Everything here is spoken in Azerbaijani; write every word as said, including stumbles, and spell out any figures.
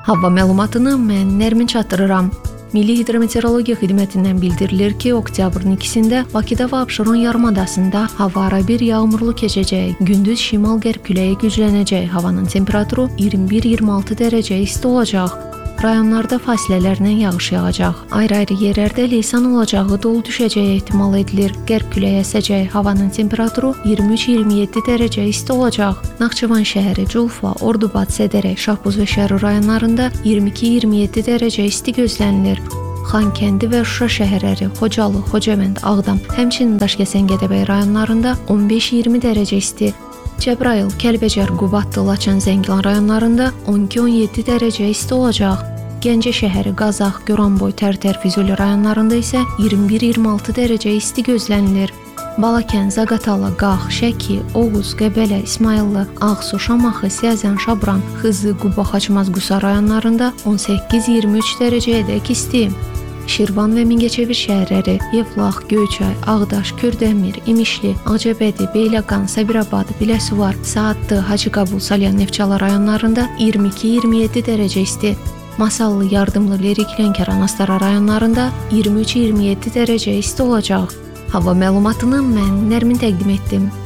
Hava məlumatını mən Nərmin çatdırıram. Milli Hidrometeorologiya Xidmətindən bildirilir ki, oktyabrın ikisində Bakıda və Abşeron yarımadasında hava ara bir yağmurlu keçəcək. Gündüz şimal-qərb küləyi güclənəcək. Havanın temperaturu iyirmi bir iyirmi altı dərəcə isti olacaq. Rayonlarda fasilələrlə yağış yağacaq. Ayrı-ayrı yerlərdə leysan olacağı, dolu düşəcəyi ehtimal edilir. Qərb küləyi əsəcək. Havanın temperaturu iyirmi üç iyirmi yeddi dərəcə isti olacaq. Naxçıvan şəhəri, Culfa, Ordubad, Sədərək, Şahbuz və Şəru rayonlarında iyirmi iki iyirmi yeddi dərəcə isti gözlənilir. Xankəndi və Şuşa şəhərləri, Xocalı, Xocavənd, Ağdam, həmçinin Daşkəsən, Gədəbəy rayonlarında on beş iyirmi dərəcə isti. Cəbrayıl, Kəlbəcər, Qubadlı, Laçın, Zəngilan rayonlarında on iki on yeddi dərəcə isti olacaq. Gəncə şəhəri, Qazax, Goranboy, Tərtər, Füzuli rayonlarında isə iyirmi bir iyirmi altı dərəcə isti gözlənilir. Balakən, Zaqatala, Qax, Şəki, Oğuz, Qəbələ, İsmayıllı, Ağsu, Şamaxı, Siyəzən, Şabran, Xızı, Quba, Xaçmaz, Qusa rayonlarında on səkkiz iyirmi üç dərəcəyədək isti. Şirvan və Mingəçevir şəhərləri, Yevlax, Göyçay, Ağdaş, Kürdəmir, İmişli, Ağcabədi, Beyləqan, Sabirabad, Biləsuvar, Saatlı, Hacıqabul, Salyan, Neftçala rayonlarında iyirmi iki iyirmi yeddi dərəcə isti. Masallı, Yardımlı, Lerik, Lənkəran, Astara rayonlarında iyirmi üç iyirmi yeddi dərəcə isti olacaq. Hava məlumatını mən Nərmin təqdim etdim.